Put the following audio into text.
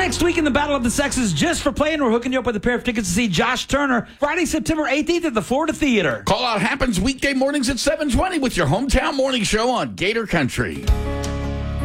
next week in the Battle of the Sexes, just for playing, we're hooking you up with a pair of tickets to see Josh Turner Friday, September 18th at the Florida Theater. Call Out happens weekday mornings at 7:20 with your hometown morning show on Gator Country.